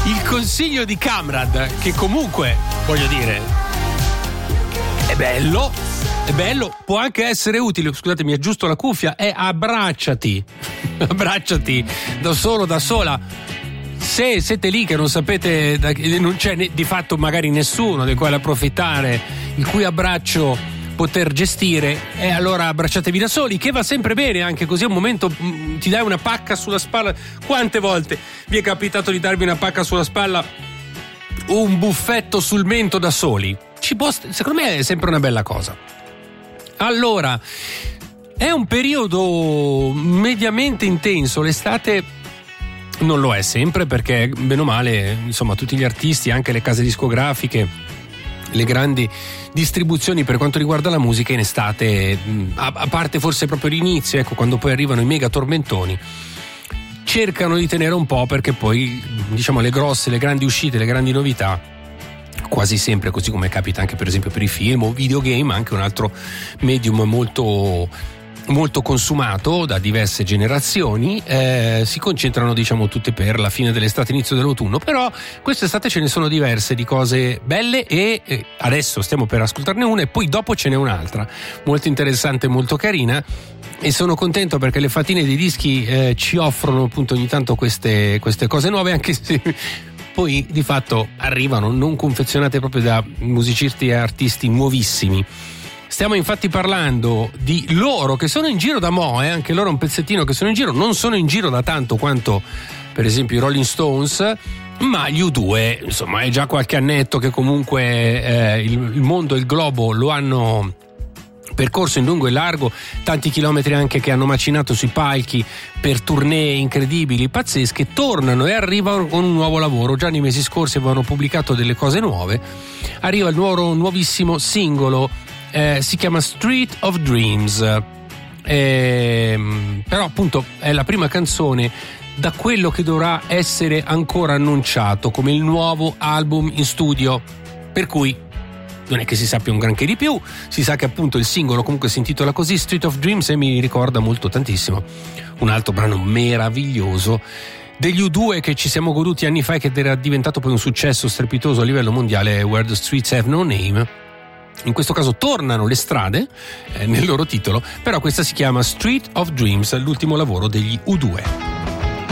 il consiglio di Kamrad, che comunque, voglio dire, è bello, può anche essere utile, scusate, mi aggiusto la cuffia, è abbracciati da solo, da sola. Se siete lì che non sapete, non c'è di fatto magari nessuno del quale approfittare, il cui abbraccio poter gestire, e allora abbracciatevi da soli, che va sempre bene, anche così a un momento ti dai una pacca sulla spalla. Quante volte vi è capitato di darvi una pacca sulla spalla, un buffetto sul mento da soli? Secondo me è sempre una bella cosa. Allora, è un periodo mediamente intenso, l'estate non lo è sempre, perché bene o male, insomma, tutti gli artisti, anche le case discografiche, le grandi distribuzioni per quanto riguarda la musica in estate, a parte forse proprio l'inizio, ecco, quando poi arrivano i mega tormentoni, cercano di tenere un po', perché poi, diciamo, le grandi uscite, le grandi novità, quasi sempre, così come capita anche per esempio per i film o videogame, anche un altro medium molto molto consumato da diverse generazioni, si concentrano, diciamo, tutte per la fine dell'estate, inizio dell'autunno. Però quest'estate ce ne sono diverse di cose belle, e adesso stiamo per ascoltarne una, e poi dopo ce n'è un'altra molto interessante, molto carina, e sono contento perché le fatine dei dischi ci offrono appunto ogni tanto queste cose nuove, anche se poi di fatto arrivano non confezionate proprio da musicisti e artisti nuovissimi. Stiamo infatti parlando di loro che sono in giro da mo', anche loro un pezzettino che sono in giro, non sono in giro da tanto quanto per esempio i Rolling Stones, ma gli U2, insomma, è già qualche annetto che comunque il mondo e il globo lo hanno percorso in lungo e largo, tanti chilometri anche che hanno macinato sui palchi per tournée incredibili, pazzesche. Tornano e arrivano con un nuovo lavoro. Già nei mesi scorsi avevano pubblicato delle cose nuove, arriva il loro nuovissimo singolo, si chiama Street of Dreams, però appunto è la prima canzone da quello che dovrà essere ancora annunciato come il nuovo album in studio, per cui non è che si sappia un granché di più. Si sa che appunto il singolo comunque si intitola così, Street of Dreams, e mi ricorda molto tantissimo un altro brano meraviglioso degli U2 che ci siamo goduti anni fa e che era diventato poi un successo strepitoso a livello mondiale, Where the Streets Have No Name. In questo caso tornano le strade nel loro titolo, però questa si chiama Street of Dreams, l'ultimo lavoro degli U2.